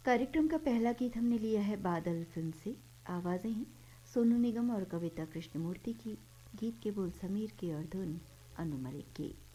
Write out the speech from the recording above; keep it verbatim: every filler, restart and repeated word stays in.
कार्यक्रम का पहला गीत हमने लिया है बादल फिल्म से। आवाज़ें हैं सोनू निगम और कविता कृष्णमूर्ति की। गीत के बोल समीर की और धुन अनु मलिक की।